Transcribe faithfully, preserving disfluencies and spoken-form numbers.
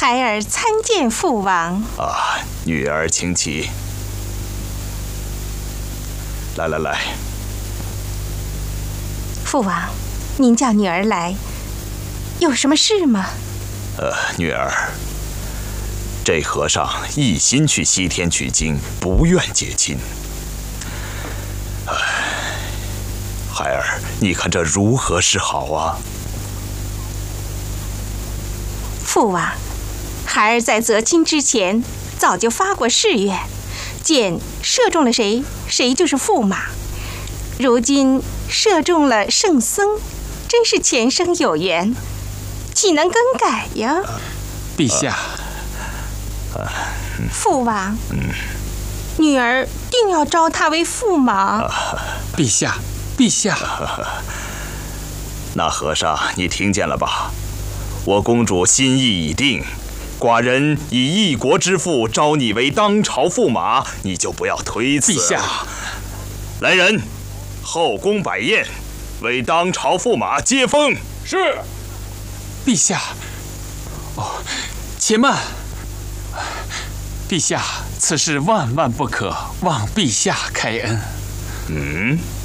孩儿参见父王。 啊，女儿请起。来来来， 父王，您叫女儿来，有什么事吗？ 呃，女儿，这和尚一心去西天取经，不愿结亲。唉，孩儿，你看这如何是好啊？ 父王，孩儿在择亲之前早就发过誓愿，箭射中了谁，谁就是驸马。如今射中了圣僧，真是前生有缘，岂能更改呀？ 陛下， 父王， 嗯， 女儿定要招他为驸马。 陛下，陛下。 那和尚，你听见了吧？我公主心意已定，寡人以一国之父招你为当朝驸马，你就不要推辞。 陛下， 来人，后宫摆宴，为当朝驸马接风。 是。陛下，哦，且慢。陛下，此事万万不可，望陛下开恩。 嗯。